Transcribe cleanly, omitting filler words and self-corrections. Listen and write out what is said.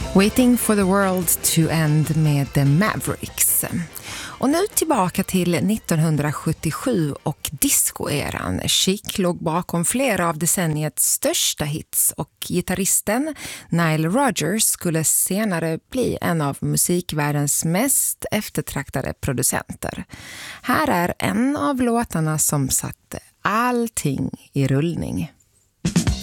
Waiting for the world to end med The Mavericks. Och nu tillbaka till 1977 och discoeran. Chic låg bakom flera av decenniets största hits och gitarristen Nile Rodgers skulle senare bli en av musikvärldens mest eftertraktade producenter. Här är en av låtarna som satte allting i rullning.